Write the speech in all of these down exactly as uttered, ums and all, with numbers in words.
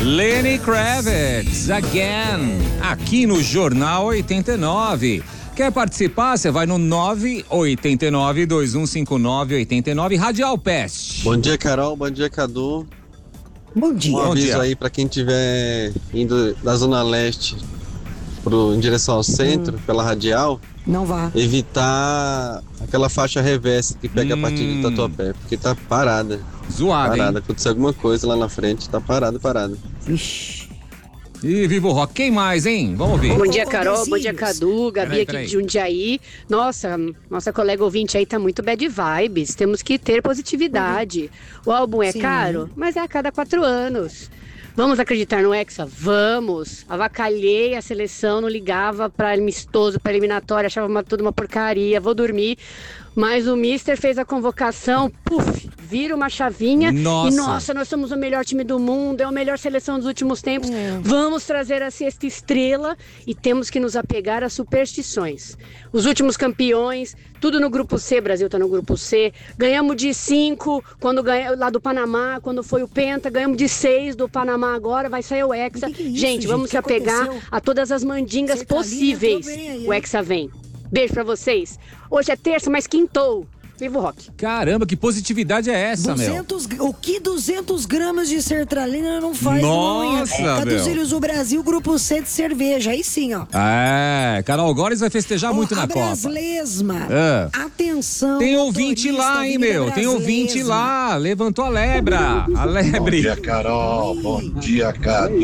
Lenny Kravitz, Again, aqui no Jornal oitenta e nove. Quer participar? Você vai no nove oito nove, dois um cinco nove, oito nove, Radial Pest. Bom dia, Carol. Bom dia, Cadu. Bom dia. Um Bom aviso dia. aí para quem estiver indo da Zona Leste pro, em direção ao centro, hum. pela Radial. Não vá. Evitar aquela faixa reversa que pega hum. a partir de Tatuapé, porque tá parada. Zoada, Parada. hein? Aconteceu alguma coisa lá na frente, tá parada, parada. Vixe. E Vivo Rock, quem mais, hein? Vamos ouvir. Bom dia, Carol. Bom dia, Cadu. Gabi Peraí, aqui peraí. de Jundiaí. Nossa, nossa colega ouvinte aí tá muito bad vibes. Temos que ter positividade. O álbum é Sim. caro, mas é a cada quatro anos. Vamos acreditar no Hexa? Vamos. Avacalhei a seleção, não ligava pra amistoso, pra eliminatória, achava uma, tudo uma porcaria. Vou dormir. Mas o Mister fez a convocação, puf, vira uma chavinha. Nossa. E nossa, nós somos o melhor time do mundo, é a melhor seleção dos últimos tempos. É. Vamos trazer a sexta estrela e temos que nos apegar às superstições. Os últimos campeões, tudo no grupo C, Brasil tá no grupo C. Ganhamos de cinco quando ganha, lá do Panamá, quando foi o Penta. Ganhamos de seis do Panamá agora, vai sair o Hexa. Que que é isso, gente, gente? vamos Que se apegar aconteceu? a todas as mandingas Sertalinha, possíveis. tô bem aí, O hein? Hexa vem. Beijo pra vocês. Hoje é terça, mas quintou. Vivo Rock. Caramba, que positividade é essa, meu? duzentos, o que duzentos gramas de sertralina não faz? Nossa, não, meu. Cadu o Brasil, grupo C de cerveja. Aí sim, ó. É, Carol Góes vai festejar Ó, muito a na Copa. Braslesma. É. Atenção. Tem ouvinte motorista, lá, hein, Avenida meu? Tem ouvinte Braslesma. lá. Levantou a lebra. A Bom lebre. dia, Carol. Bom dia, Cadu.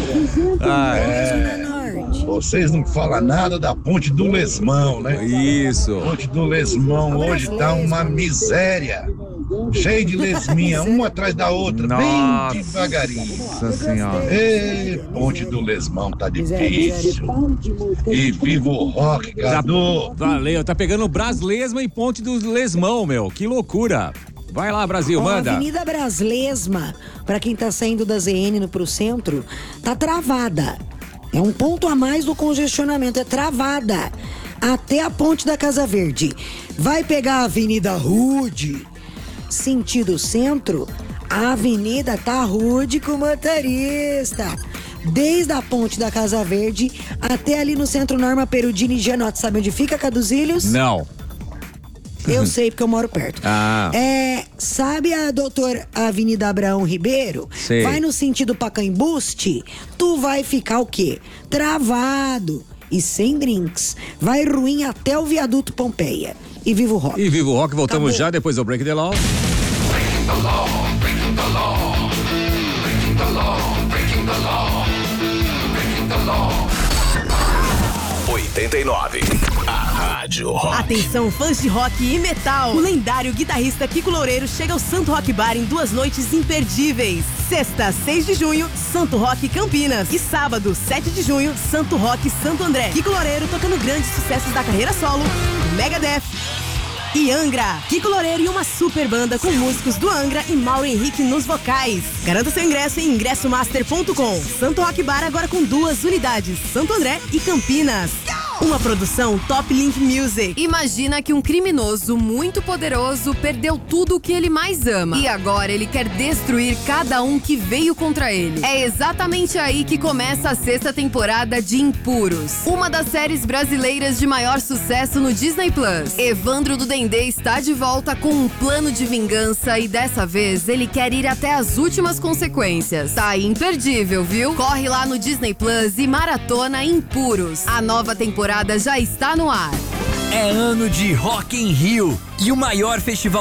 Ah, É, Norte. vocês não falam nada da Ponte do Lesmão, né? isso. Ponte do Lesmão hoje tá uma miséria. Cheio de lesminha, uma atrás da outra, Nossa. bem devagarinho. Nossa senhora. Ê, Ponte do Lesmão tá difícil. E viva o rock, Cadu. Valeu, tá pegando Braslesma e Ponte do Lesmão, meu. Que loucura. Vai lá, Brasil, Ó, manda. A Avenida Braslesma, pra quem tá saindo da Z N no pro centro, tá travada. É um ponto a mais do congestionamento, é travada. Até a Ponte da Casa Verde. Vai pegar a Avenida Rude, sentido centro, a avenida tá rude com o motorista. Desde a Ponte da Casa Verde até ali no centro Norma Perudini e Gianotti. Sabe onde fica, Caduzilhos? Não. Eu sei porque eu moro perto. Ah. É, sabe a doutor Avenida Abraão Ribeiro? Sei. Vai no sentido Pacaembuste, tu vai ficar o quê? Travado e sem drinks. Vai ruim até o viaduto Pompeia. E viva o rock. E viva o rock, voltamos Acabou. já depois do Break the Law. oitenta e nove. A Rádio Rock. Atenção, fãs de rock e metal. O lendário guitarrista Kiko Loureiro chega ao Santo Rock Bar em duas noites imperdíveis. Sexta, seis de junho, Santo Rock Campinas. E sábado, sete de junho, Santo Rock Santo André. Kiko Loureiro tocando grandes sucessos da carreira solo, Megadeth e Angra. Kiko Loureiro e uma super banda com músicos do Angra e Mauro Henrique nos vocais. Garanta seu ingresso em ingresso master ponto com. Santo Rock Bar agora com duas unidades, Santo André e Campinas. Uma produção Top Link Music. Imagina que um criminoso muito poderoso perdeu tudo o que ele mais ama. E agora ele quer destruir cada um que veio contra ele. É exatamente aí que começa a sexta temporada de Impuros. Uma das séries brasileiras de maior sucesso no Disney Plus. Evandro do Dendê está de volta com um plano de vingança e dessa vez ele quer ir até as últimas consequências. Tá imperdível, viu? Corre lá no Disney Plus e maratona Impuros. A nova temporada já está no ar. É ano de Rock in Rio e o maior festival